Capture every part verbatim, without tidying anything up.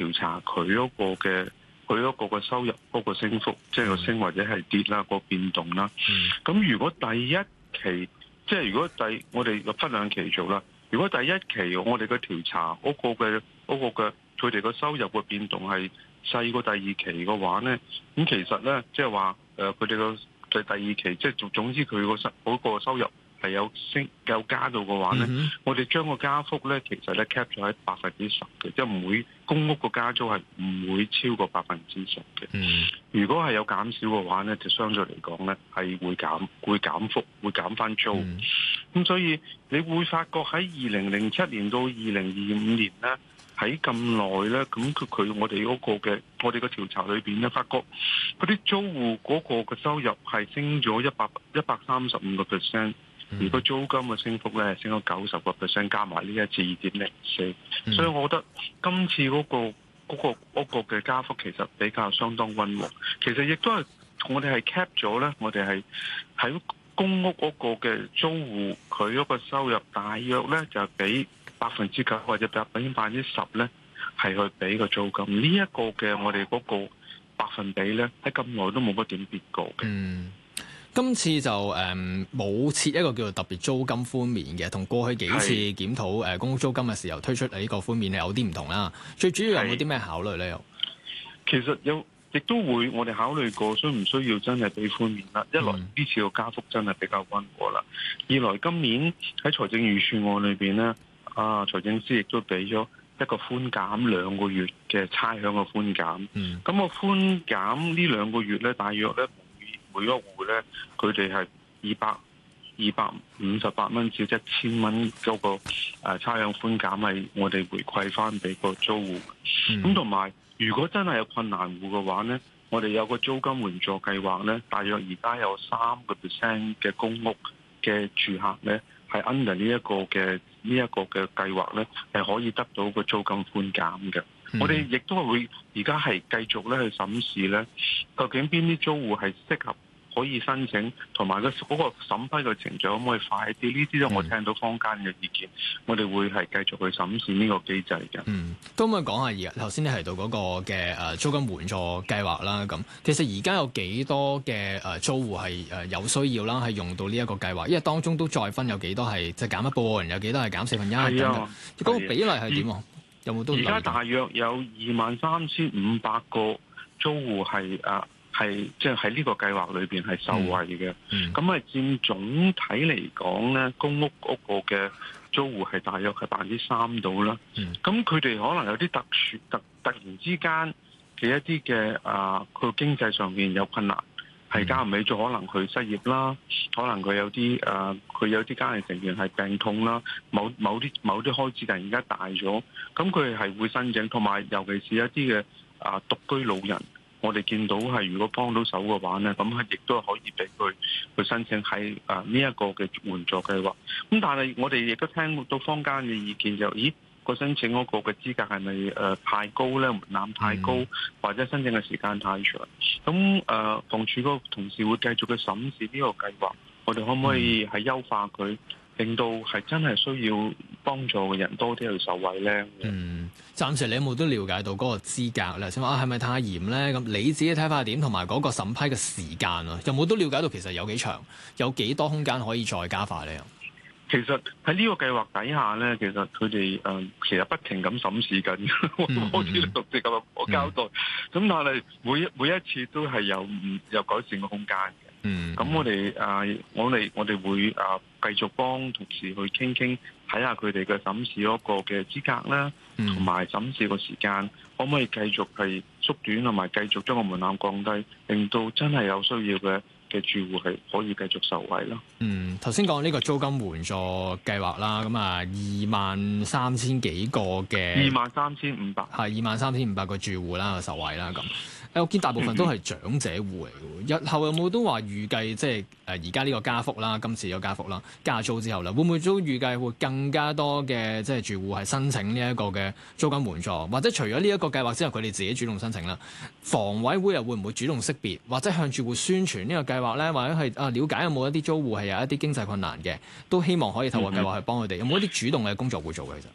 調查佢嗰個嘅佢嗰個嘅收入嗰個升幅，即係個升或者係跌啦，個變動啦。咁、嗯、如果第一期即係如果第我哋分兩期做啦，如果第一期我哋嘅調查嗰個嘅嗰個嘅佢哋個收入嘅變動係細過第二期嘅話咧，咁其實咧即係話誒佢哋個第第二期即係總總之佢個收嗰個收入係有升有加到嘅話咧，嗯、我哋將個加幅咧其實咧 cap 咗喺百分之十嘅，即係唔會公屋個加租係唔會超過百分之十嘅。嗯、如果係有減少嘅話咧，就相對嚟講咧係會減會減幅會減翻租。咁、嗯、所以你會發覺喺二零零七年到二零二五年咧。喺咁耐咧，咁佢佢我哋嗰個嘅我哋個調查裏邊咧，發覺嗰啲租戶嗰個嘅收入係升咗一百一百三十五個 percent，而個租金嘅升幅咧係升咗九十個 percent，加埋呢一次二點零四，所以我覺得今次嗰個嗰個嗰個嘅加幅其實比較相當溫和。其實亦都係我哋係 cap 咗咧，我哋係喺公屋嗰個嘅租戶佢嗰個收入大約咧就係比百分之九或者百分之百分之十咧，係去俾個租金。呢、這、一個嘅我哋嗰個百分比咧，喺咁耐都冇乜點跌過嘅。嗯， 今次就誒冇設一個叫做特別租金寬免嘅，同過去幾次檢討誒公屋租金嘅時候推出呢個寬免係有啲唔同啦。最主要有冇啲咩考慮咧？又其實有，亦都會我哋考慮過，需唔需要真係俾寬免啦？一來呢、嗯、次個加幅真係比較溫和啦，二來今年喺財政預算案裏邊咧。啊！財政司亦都俾咗一個寬減兩個月嘅差餉嘅寬減。咁、嗯、個寬減呢兩個月咧，大約咧每每一戶咧，佢哋係二百二百五十八蚊至一千蚊嗰個誒差餉寬減，係我哋回饋翻俾個租戶。咁同埋，如果真係有困難戶嘅話咧，我哋有個租金援助計劃咧，大約而家有三個 percent 嘅公屋嘅住客咧，係 under 呢一個嘅。呢一個嘅計劃咧，係可以得到個租金寬減嘅。嗯、我哋亦都係會而家係繼續咧去審視咧，究竟邊啲租戶係適合可以申請，同埋個嗰個審批嘅程序可唔可以快啲？呢啲都我聽到坊間嘅意見，嗯、我哋會係繼續去審視呢個機制嘅。嗯， 都可唔可以講下而家頭先你提到嗰個嘅誒租金援助計劃啦？咁其實而家有幾多嘅誒租戶係誒有需要啦，係用到呢一個計劃？因為當中都再分有幾多係即係減一半，有幾多係減四分一咁樣。嗰個比例係點？而有冇都而家大約有二萬三千五百個租戶係誒。係即係喺呢個計劃裏邊係受惠嘅，咁係、嗯、佔總體嚟講咧，公屋嗰個嘅租戶係大約係百分之三到啦。咁佢哋可能有啲特殊突突然之間嘅一啲嘅啊，佢、呃、經濟上面有困難，係交唔起咗，可能佢失業啦，可能佢有啲誒，佢、呃、有啲家庭成員係病痛啦，某某啲某啲開支突然間大咗，咁佢係會申請，同埋尤其是一啲嘅啊獨居老人。我哋見到係如果幫到手嘅話咧，咁係亦都可以俾佢去申請喺啊呢一個嘅援助計劃。咁但係我哋亦都聽到坊間嘅意見就，咦個申請嗰個嘅資格係咪誒太高咧？門檻太高，嗯、或者申請嘅時間太長。咁誒房署嗰個同事會繼續去審視呢個計劃，我哋可唔可以係優化佢？令到係真係需要幫助嘅人多啲去受惠咧。 嗯，暫時你有冇都了解到嗰個資格咧？先話啊，係咪太嚴咧？咁你自己睇法係點？同埋嗰個審批嘅時間啊，有冇都了解到其實有幾長，有幾多空間可以再加快咧？ 其實喺呢個計劃底下咧，其實佢哋誒其實不停咁審視緊，好似獨自咁我交代。咁、嗯、但係每一每一次都係有唔有改善嘅空間嘅。嗯，咁我哋誒、呃，我哋我哋會誒、呃、繼續幫同事去傾傾，睇下佢哋嘅審視嗰個嘅資格啦，同埋、嗯、審視個時間，可唔可以繼續係縮短，同埋繼續將個門檻降低，令到真係有需要嘅嘅住戶係可以繼續受惠咯。 嗯，頭先講呢個租金援助計劃啦，咁啊二萬三千幾個嘅， 二萬三千五百係二萬三千五百個住戶啦，受惠啦咁。誒，我見大部分都係長者戶嚟嘅，日後有冇都話預計即係誒而家呢個加幅啦，今次有加幅啦，加租之後啦，會唔會都預計會更加多嘅即係住戶係申請呢一個嘅租金援助，或者除咗呢一個計劃之後，佢哋自己主動申請啦？房委會又會唔會主動識別或者向住戶宣傳呢個計劃咧？或者係啊了解有冇一啲租戶係有一啲經濟困難嘅，都希望可以透過計劃去幫佢哋？有冇一啲主動嘅工作會做嘅？其實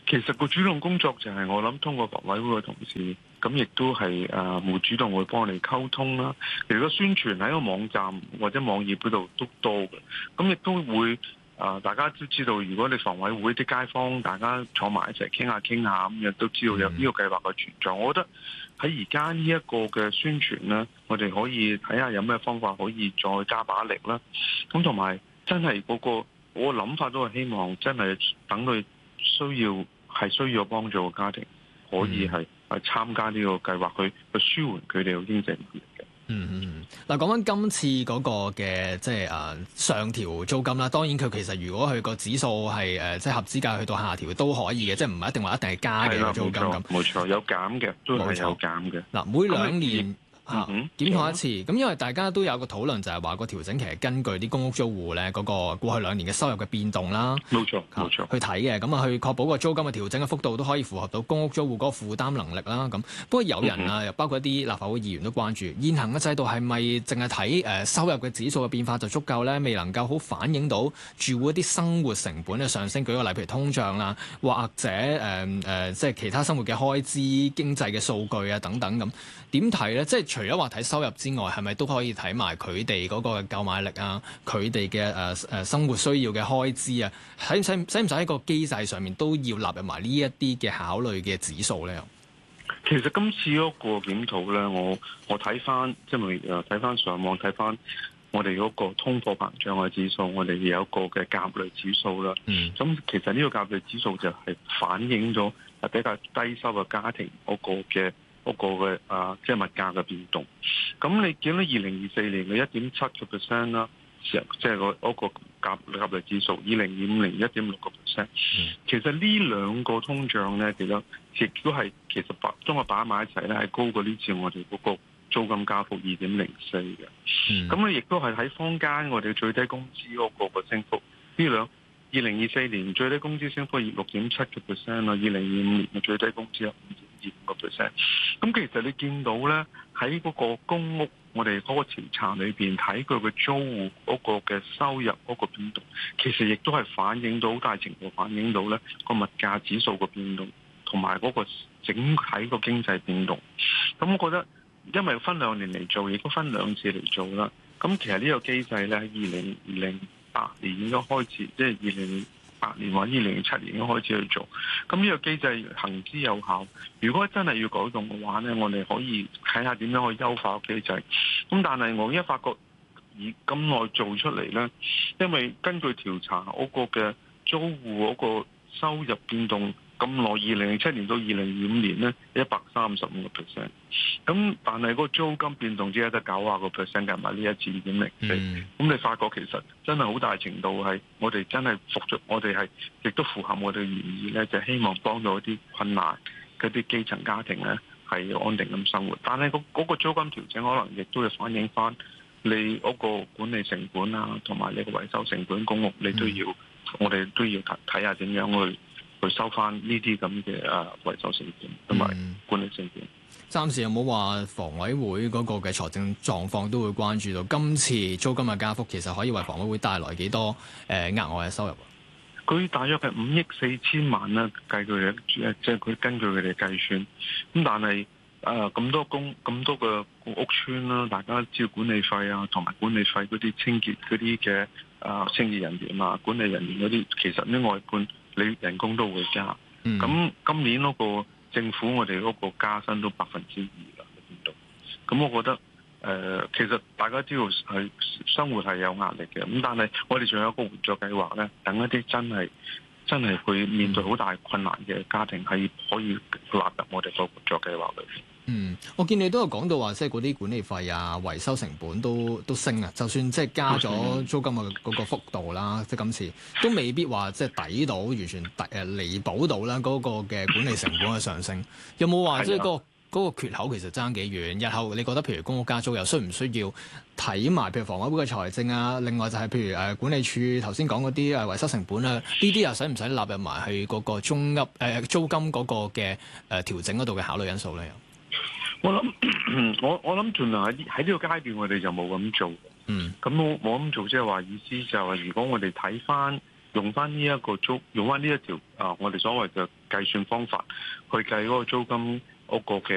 其實個主動工作就係我諗通過房委會嘅同事，咁亦都係誒會主動會幫你溝通啦。其實個宣傳喺個網站或者網頁嗰度都多嘅，咁亦都會。啊、呃！大家都知道，如果你房委會啲街坊，大家坐埋一齊傾下傾下咁樣，都知道有呢個計劃嘅存在。我覺得喺而家呢一個嘅宣傳呢，我哋可以睇下有咩方法可以再加把力啦。咁同埋真係嗰、嗰個我諗法都係希望真係等佢需要係需要幫助嘅家庭，可以係係參加呢個計劃，去去舒緩佢哋嘅經濟壓力嘅。 嗯嗯，嗱講緊今次嗰個嘅即係誒、呃、上調租金啦，當然佢其實如果佢個指數係誒即係合資格去到下調都可以嘅，即係唔係一定話一定係加嘅租金咁。冇錯，有減嘅，都係有減嘅。 嗱，每兩年。嚇、 嗯、 檢討一次，咁因為大家都有個討論，就係話個調整其實根據啲公屋租戶咧嗰個過去兩年嘅收入嘅變動啦， 冇錯冇錯， 去睇嘅，咁啊去確保個租金嘅調整嘅幅度都可以符合到公屋租戶嗰個負擔能力啦。咁不過有人啊，又、嗯、包括一啲立法會議員都關注，現行嘅制度係咪淨係睇誒收入嘅指數嘅變化就足夠咧？未能夠好反映到住戶一啲生活成本嘅上升。舉個例，譬如通脹啦，或者誒誒、呃呃、即係其他生活嘅開支、經濟嘅數據啊等等咁，點睇咧？即係除咗話睇收入之外，係咪都可以睇埋佢哋嗰個購買力啊？佢哋嘅誒誒生活需要嘅開支啊？使使使唔使喺個機制上面都要納入埋呢一啲嘅考慮嘅指數咧？ 其實今次嗰個檢討咧，我我睇翻即係誒睇翻上網睇翻我哋嗰個通貨膨脹嘅指數，我哋有一個嘅甲類指數啦。嗯。咁其實呢個甲類指數就係反映咗係比較低收入家庭嗰個嘅。嗰個嘅啊，即係物價嘅變動。咁你見到二零二四年嘅一點七個 percent 啦，即係個嗰個甲甲類指數，二零二五年一點六個 percent。其實呢兩個通脹咧，其實亦都係其實把將我擺埋一齊咧，係高過呢次我哋嗰個租金加幅二點零四嘅。咁你亦都係喺坊間我哋最低工資嗰個嘅升幅，呢兩二零二四年最低工資升幅係六點七個 percent 啦，二零二五年嘅最低工資係五點二五個 percent。咁其實你見到咧，喺嗰個公屋，我哋嗰個調查裏邊睇佢嘅租戶嗰個嘅收入嗰個變動，其實亦都係反映到好大程度反映到咧個物價指數嘅變動，同埋嗰個整體個經濟變動。咁我覺得，因為分兩年嚟做，亦都分兩次嚟做啦。咁其實呢個機制咧，喺二零二零八年已經開始，即係二零八年或者二零零七年已經開始去做。咁呢個機制行之有效。如果真係要改動嘅話咧，我哋可以睇下點樣去優化個機制。咁但係我一發覺而咁耐做出嚟咧，因為根據調查嗰個嘅租戶嗰個收入變動咁耐，二零零七年到二零二五年咧一百三十五個 percent。咁但係嗰個租金變動只係得九啊個 percent， 加埋呢一次二點零四。咁你發覺其實真係好大程度係我哋真係服咗，我哋係亦都符合我哋嘅原意咧，就係、希望幫到一啲困難嗰啲基層家庭咧係安定咁生活。但係嗰嗰個租金調整可能亦都要反映翻你嗰個管理成本啊，同埋你個維修成本、公屋你都要，嗯、我哋都要睇睇下點樣去去收翻呢啲咁嘅誒維修成本同埋管理成本。 暫時有冇話房委會嗰個嘅財政狀況都會關注到今次租金嘅加幅，其實可以為房委會帶來幾多誒額外嘅收入？ 佢大約係五億四千萬啦，計佢哋即係佢根據佢哋計算。咁但係誒咁多公咁多個屋邨啦，大家知道管理費啊，同埋管理費嗰啲清潔嗰啲嘅誒清潔人員啊、管理人員嗰啲，其實呢外判你人工都會加。咁、嗯、今年嗰個政府我哋嗰個加薪都百分之二啦，喺邊度？咁我覺得誒、呃，其實大家知道係生活係有壓力嘅，咁但係我哋仲有一個援助計劃咧，等一啲真係真係去面對好大困難嘅家庭，係可以納入我哋個援助計劃裏邊。 嗯，我見你都有講到話，即係嗰啲管理費啊、維修成本都都升啊。就算即係加咗租金嘅嗰個幅度啦，即係今次都未必話即係抵到完全抵誒彌補到啦嗰個嘅管理成本嘅上升。有冇話即係嗰個嗰個缺口其實爭幾遠？日後你覺得譬如公屋加租又需唔需要睇埋譬如房委會嘅財政啊？另外就係譬如誒管理處頭先講嗰啲誒維修成本啊，呢啲又使唔使納入埋去嗰個中屋誒租金嗰個嘅誒調整嗰度嘅考慮因素咧？ 我諗，我我諗盡量喺喺呢個階段，我哋就冇咁做。嗯，咁冇冇咁做，即係話意思就係，如果我哋睇翻用翻呢一個租，用翻呢一條啊，我哋所謂嘅計算方法去計嗰個租金嗰個嘅